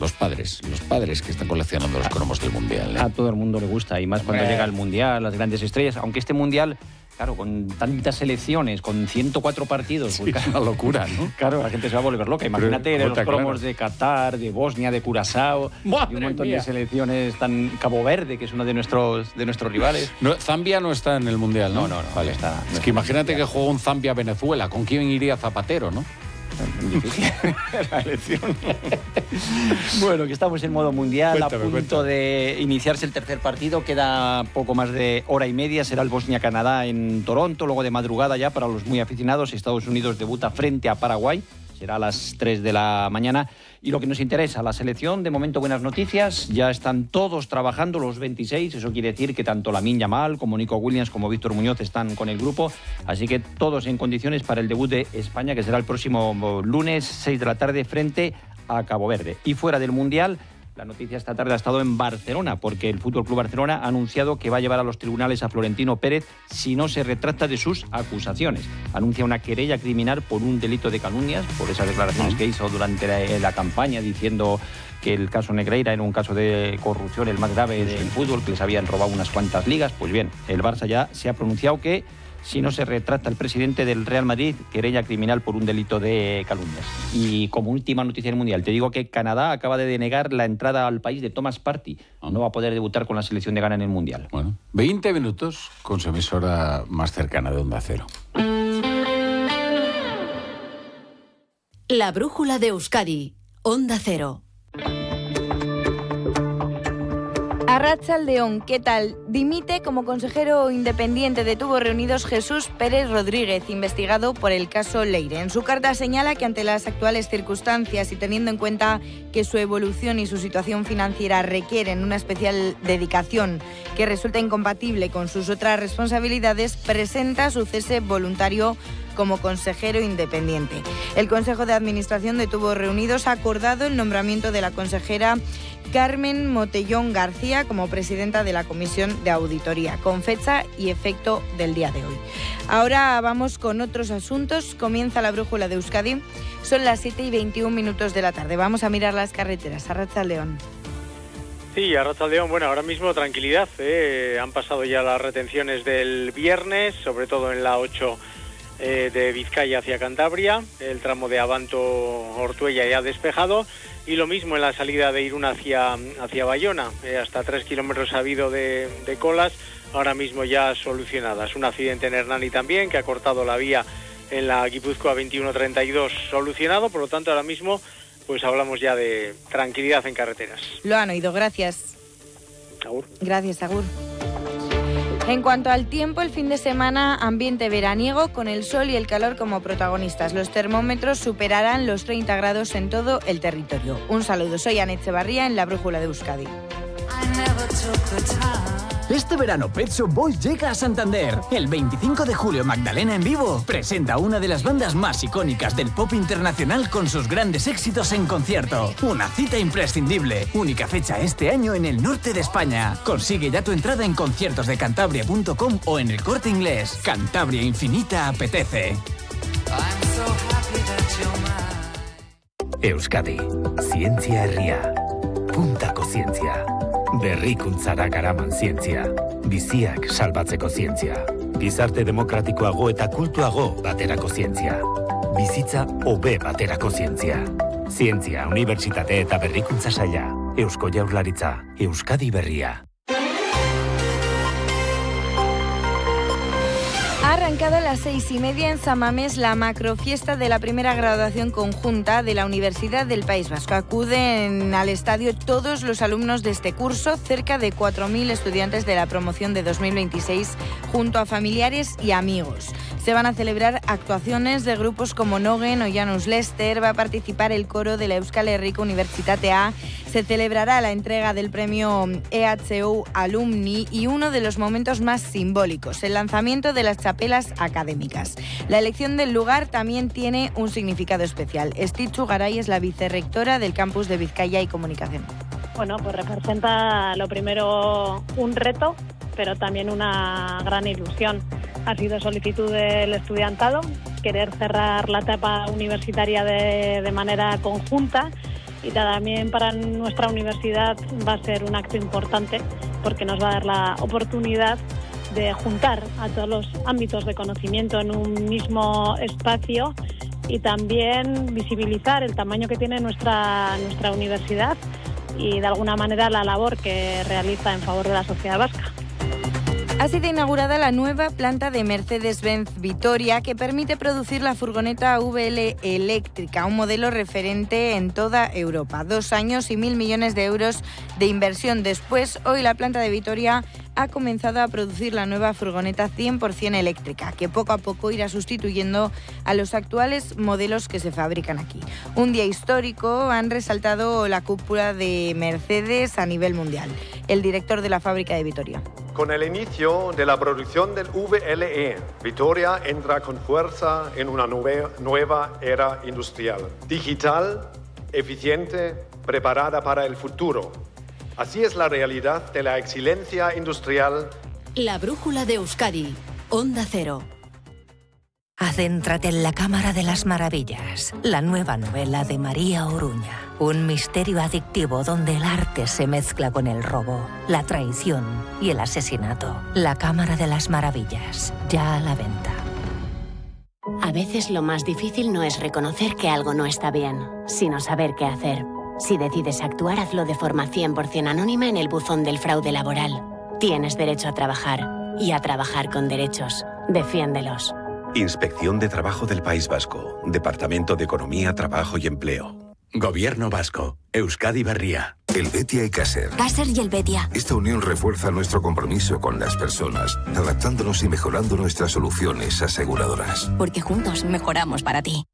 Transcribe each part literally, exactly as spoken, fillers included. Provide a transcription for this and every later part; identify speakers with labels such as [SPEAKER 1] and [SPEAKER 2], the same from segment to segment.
[SPEAKER 1] los padres, los padres que están coleccionando los cromos del Mundial. ¿eh?
[SPEAKER 2] A todo el mundo le gusta, y más cuando eh. llega el Mundial, las grandes estrellas, aunque este Mundial... Claro, con tantas selecciones, con ciento cuatro partidos...
[SPEAKER 1] Sí, es una locura, ¿no?
[SPEAKER 2] Claro, la gente se va a volver loca. Imagínate Pero, los cromos claro. de Qatar, de Bosnia, de Curazao, y un montón mía. de selecciones, tan Cabo Verde, que es uno de nuestros, de nuestros rivales.
[SPEAKER 1] No, Zambia no está en el Mundial, ¿no?
[SPEAKER 2] No, no, no.
[SPEAKER 1] Vale.
[SPEAKER 2] Está, no
[SPEAKER 1] es que imagínate que juega un Zambia-Venezuela. ¿Con quién iría Zapatero, no?
[SPEAKER 2] Difícil la elección. Bueno, que estamos en modo mundial, cuéntame, a punto cuéntame. de iniciarse el tercer partido. Queda poco más de hora y media. Será el Bosnia-Canadá en Toronto. Luego de madrugada ya, para los muy aficionados, Estados Unidos debuta frente a Paraguay. Será a las tres de la mañana. Y lo que nos interesa, la selección, de momento buenas noticias. Ya están todos trabajando, los veintiséis. Eso quiere decir que tanto Lamine Yamal como Nico Williams como Víctor Muñoz están con el grupo. Así que todos en condiciones para el debut de España, que será el próximo lunes, seis de la tarde, frente a Cabo Verde. Y fuera del Mundial, la noticia esta tarde ha estado en Barcelona, porque el F C Barcelona ha anunciado que va a llevar a los tribunales a Florentino Pérez si no se retracta de sus acusaciones. Anuncia una querella criminal por un delito de calumnias, por esas declaraciones que hizo durante la, la campaña, diciendo que el caso Negreira era un caso de corrupción el más grave del fútbol, que les habían robado unas cuantas ligas. Pues bien, el Barça ya se ha pronunciado que si no se retracta el presidente del Real Madrid, querella criminal por un delito de calumnias. Y como última noticia del Mundial, te digo que Canadá acaba de denegar la entrada al país de Thomas Partey. No va a poder debutar con la selección de Ghana en el Mundial.
[SPEAKER 1] Bueno, veinte minutos con su emisora más cercana de Onda Cero.
[SPEAKER 3] La brújula de Euskadi, Onda Cero.
[SPEAKER 4] Arratsaldeon, ¿qué tal? Dimite como consejero independiente de Tubos Reunidos Jesús Pérez Rodríguez, investigado por el caso Leire. En su carta señala que ante las actuales circunstancias y teniendo en cuenta que su evolución y su situación financiera requieren una especial dedicación que resulta incompatible con sus otras responsabilidades, presenta su cese voluntario como consejero independiente. El Consejo de Administración de Tubos Reunidos ha acordado el nombramiento de la consejera Carmen Motellón García como presidenta de la Comisión de Auditoría, con fecha y efecto del día de hoy. Ahora vamos con otros asuntos. Comienza la brújula de Euskadi. Son las siete y veintiún minutos de la tarde. Vamos a mirar las carreteras. Arratsaldeon.
[SPEAKER 5] Sí, Arratsaldeon, bueno, ahora mismo tranquilidad, ¿eh? Han pasado ya las retenciones del viernes, sobre todo en la ocho eh, de Vizcaya hacia Cantabria. El tramo de Abanto-Ortuella ya despejado. Y lo mismo en la salida de Irún hacia, hacia Bayona, eh, hasta tres kilómetros ha habido de, de colas, ahora mismo ya solucionadas. Un accidente en Hernani también, que ha cortado la vía en la Guipúzcoa veintiuno treinta y dos, solucionado, por lo tanto ahora mismo pues hablamos ya de tranquilidad en carreteras.
[SPEAKER 4] Lo han oído, gracias.
[SPEAKER 5] Agur.
[SPEAKER 4] Gracias, Agur. En cuanto al tiempo, el fin de semana ambiente veraniego con el sol y el calor como protagonistas. Los termómetros superarán los treinta grados en todo el territorio. Un saludo, soy Ana Echevarría en la brújula de Euskadi.
[SPEAKER 6] Este verano Pet Shop Boys llega a Santander. El veinticinco de julio Magdalena en vivo presenta una de las bandas más icónicas del pop internacional con sus grandes éxitos en concierto. Una cita imprescindible. Única fecha este año en el norte de España. Consigue ya tu entrada en conciertos de cantabria punto com o en el Corte Inglés. Cantabria Infinita apetece.
[SPEAKER 7] Euskadi, zientzia herria. Puntako zientzia. Berrikuntzara garaman zientzia. Biziak salbatzeko zientzia. Gizarte demokratikoago eta kultuago baterako zientzia. Bizitza hobe baterako zientzia. Zientzia, Unibertsitate eta Berrikuntza Saila. Eusko Jaurlaritza, Euskadi Berria.
[SPEAKER 4] Ha arrancado a las seis y media en San Mamés la macrofiesta de la primera graduación conjunta de la Universidad del País Vasco. Acuden al estadio todos los alumnos de este curso, cerca de cuatro mil estudiantes de la promoción de dos mil veintiséis, junto a familiares y amigos. Se van a celebrar actuaciones de grupos como Nogen o Janus Lester, va a participar el coro de la Euskal Herriko Unibertsitate A, se celebrará la entrega del premio E H U Alumni y uno de los momentos más simbólicos, el lanzamiento de las chapelas académicas. La elección del lugar también tiene un significado especial. Estitxu Garay es la vicerrectora del campus de Vizcaya y Comunicación.
[SPEAKER 8] Bueno, pues representa lo primero un reto, pero también una gran ilusión. Ha sido solicitud del estudiantado, querer cerrar la etapa universitaria de, de manera conjunta y también para nuestra universidad va a ser un acto importante porque nos va a dar la oportunidad de juntar a todos los ámbitos de conocimiento en un mismo espacio y también visibilizar el tamaño que tiene nuestra, nuestra universidad y de alguna manera la labor que realiza en favor de la sociedad vasca.
[SPEAKER 4] Ha sido inaugurada la nueva planta de Mercedes-Benz Vitoria que permite producir la furgoneta V L eléctrica, un modelo referente en toda Europa. Dos años y mil millones de euros de inversión después, hoy la planta de Vitoria ha comenzado a producir la nueva furgoneta cien por ciento eléctrica, que poco a poco irá sustituyendo a los actuales modelos que se fabrican aquí. Un día histórico, han resaltado la cúpula de Mercedes a nivel mundial. El director de la fábrica de Vitoria.
[SPEAKER 9] Con el inicio de la producción del V L E, Vitoria entra con fuerza en una nue- nueva era industrial, digital, eficiente, preparada para el futuro. Así es la realidad de la excelencia industrial.
[SPEAKER 3] La brújula de Euskadi, Onda Cero.
[SPEAKER 10] Adéntrate en la Cámara de las Maravillas, la nueva novela de María Oruña. Un misterio adictivo donde el arte se mezcla con el robo, la traición y el asesinato. La Cámara de las Maravillas, ya a la venta.
[SPEAKER 11] A veces lo más difícil no es reconocer que algo no está bien, sino saber qué hacer. Si decides actuar, hazlo de forma cien por ciento anónima en el buzón del fraude laboral. Tienes derecho a trabajar y a trabajar con derechos. Defiéndelos.
[SPEAKER 12] Inspección de Trabajo del País Vasco. Departamento de Economía, Trabajo y Empleo.
[SPEAKER 13] Gobierno vasco. Euskadi Berria.
[SPEAKER 14] El Betia y Caser.
[SPEAKER 15] Caser y el Betia.
[SPEAKER 14] Esta unión refuerza nuestro compromiso con las personas, adaptándonos y mejorando nuestras soluciones aseguradoras.
[SPEAKER 15] Porque juntos mejoramos para ti.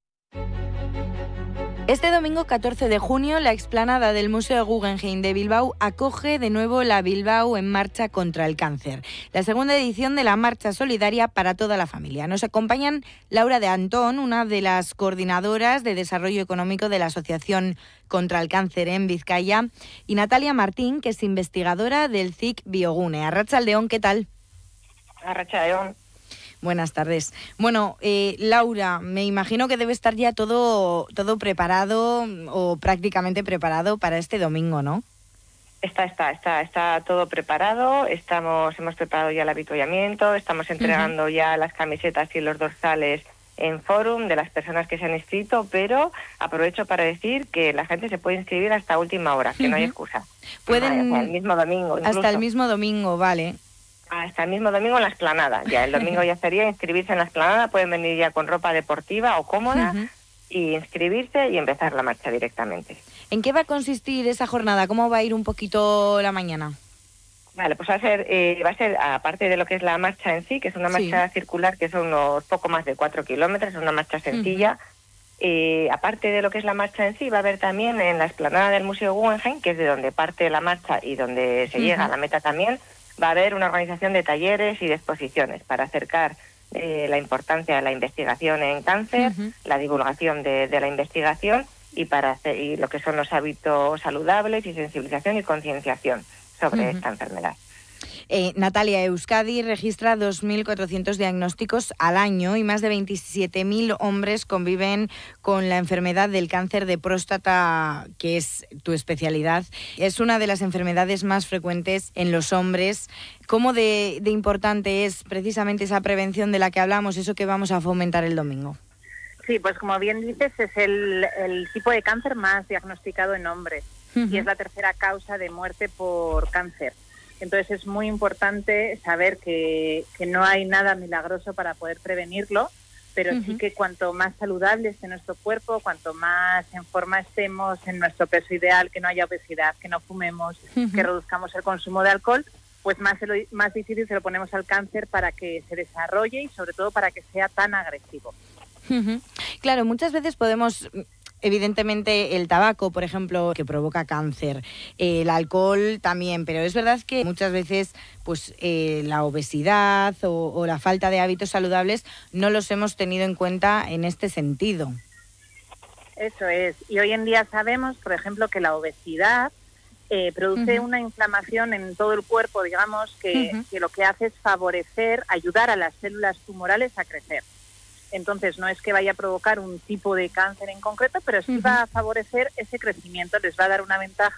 [SPEAKER 4] Este domingo catorce de junio, la explanada del Museo Guggenheim de Bilbao acoge de nuevo la Bilbao en Marcha contra el Cáncer, la segunda edición de la marcha solidaria para toda la familia. Nos acompañan Laura de Antón, una de las coordinadoras de desarrollo económico de la Asociación contra el Cáncer en Vizcaya, y Natalia Martín, que es investigadora del C I C Biogune. Arratsaldeon, ¿qué tal?
[SPEAKER 16] Arratsaldeon.
[SPEAKER 4] Buenas tardes. Bueno, eh, Laura, me imagino que debe estar ya todo, todo preparado o prácticamente preparado para este domingo, ¿no?
[SPEAKER 16] Está, está, está, está todo preparado. Estamos, hemos preparado ya el avituallamiento, estamos entregando uh-huh. ya las camisetas y los dorsales en Forum de las personas que se han inscrito, pero aprovecho para decir que la gente se puede inscribir hasta última hora, que uh-huh. no hay excusa.
[SPEAKER 4] Pueden
[SPEAKER 16] hasta el mismo domingo. Incluso.
[SPEAKER 4] Hasta el mismo domingo, vale.
[SPEAKER 16] Hasta el mismo domingo en la explanada. Ya el domingo ya sería inscribirse en la explanada. Pueden venir ya con ropa deportiva o cómoda uh-huh. y inscribirse y empezar la marcha directamente.
[SPEAKER 4] ¿En qué va a consistir esa jornada? ¿Cómo va a ir un poquito la mañana?
[SPEAKER 16] Vale, pues va a ser, eh, va a ser aparte de lo que es la marcha en sí, que es una marcha sí. circular que son unos poco más de cuatro kilómetros, es una marcha sencilla. Uh-huh. Eh, aparte de lo que es la marcha en sí, va a haber también en la explanada del Museo Guggenheim, que es de donde parte la marcha y donde se uh-huh. llega a la meta también. Va a haber una organización de talleres y de exposiciones para acercar eh, la importancia de la investigación en cáncer, uh-huh. la divulgación de, de la investigación y para hacer y lo que son los hábitos saludables y sensibilización y concienciación sobre uh-huh. esta enfermedad.
[SPEAKER 4] Eh, Natalia, Euskadi registra dos mil cuatrocientos diagnósticos al año y más de veintisiete mil hombres conviven con la enfermedad del cáncer de próstata, que es tu especialidad. Es una de las enfermedades más frecuentes en los hombres. ¿Cómo de, de importante es precisamente esa prevención de la que hablamos, eso que vamos a fomentar el domingo?
[SPEAKER 17] Sí, pues como bien dices, es el, el tipo de cáncer más diagnosticado en hombres uh-huh. y es la tercera causa de muerte por cáncer. Entonces es muy importante saber que, que no hay nada milagroso para poder prevenirlo, pero uh-huh. sí que cuanto más saludable esté nuestro cuerpo, cuanto más en forma estemos, en nuestro peso ideal, que no haya obesidad, que no fumemos, uh-huh. que reduzcamos el consumo de alcohol, pues más, se lo, más difícil se lo ponemos al cáncer para que se desarrolle y sobre todo para que sea tan agresivo.
[SPEAKER 4] Uh-huh. Claro, muchas veces podemos... Evidentemente el tabaco, por ejemplo, que provoca cáncer, eh, el alcohol también, pero es verdad que muchas veces pues eh, la obesidad o, o la falta de hábitos saludables no los hemos tenido en cuenta en este sentido.
[SPEAKER 17] Eso es, y hoy en día sabemos, por ejemplo, que la obesidad eh, produce uh-huh. una inflamación en todo el cuerpo, digamos, que, uh-huh. que lo que hace es favorecer, ayudar a las células tumorales a crecer. Entonces, no es que vaya a provocar un tipo de cáncer en concreto, pero sí uh-huh. va a favorecer ese crecimiento, les va a dar una ventaja